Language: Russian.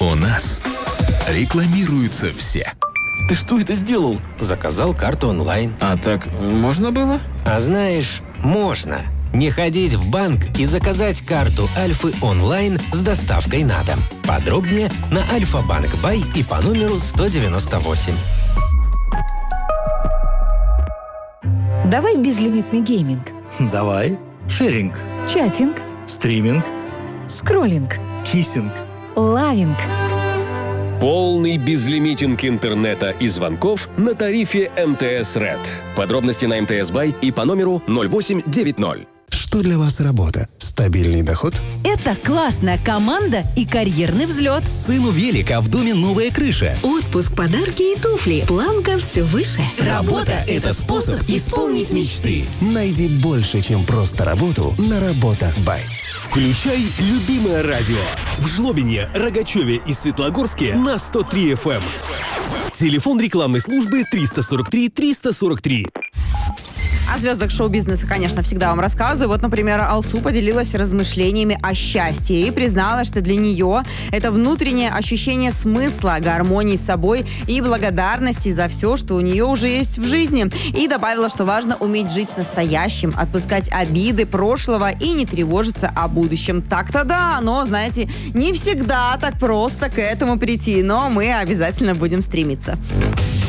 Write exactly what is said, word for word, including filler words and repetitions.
У нас рекламируются все. Ты что это сделал? Заказал карту онлайн. А так можно было? А знаешь, можно. Не ходить в банк и заказать карту Альфы онлайн с доставкой на дом. Подробнее на Альфа-банк Бай и по номеру сто девяносто восемь. Давай безлимитный гейминг. Давай. Шеринг. Чатинг. Стриминг. Скроллинг. Киссинг. Лавинг. Полный безлимитинг интернета и звонков на тарифе эм тэ эс Red. Подробности на эм тэ эс Бай и по номеру ноль восемь девять ноль. Что для вас работа? Стабильный доход? Это классная команда и карьерный взлет. Сыну велик, а в доме новая крыша. Отпуск, подарки и туфли. Планка все выше. Работа – это способ исполнить мечты. Найди больше, чем просто работу на Работа Бай. Включай любимое радио. В Жлобине, Рогачеве и Светлогорске на сто три эф эм. Телефон рекламной службы триста сорок три триста сорок три. О звездах шоу-бизнеса, конечно, всегда вам рассказываю. Вот, например, Алсу поделилась размышлениями о счастье и призналась, что для нее это внутреннее ощущение смысла, гармонии с собой и благодарности за все, что у нее уже есть в жизни. И добавила, что важно уметь жить настоящим, отпускать обиды прошлого и не тревожиться о будущем. Так-то да, но, знаете, не всегда так просто к этому прийти, но мы обязательно будем стремиться.